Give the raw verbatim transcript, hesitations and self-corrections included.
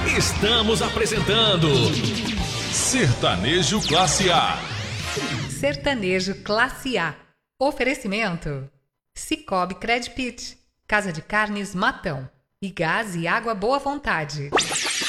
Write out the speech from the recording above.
Estamos apresentando Sertanejo Classe A. Sertanejo Classe A. Oferecimento: Cicobi Credpit, Casa de Carnes Matão e Gás e Água Boa Vontade.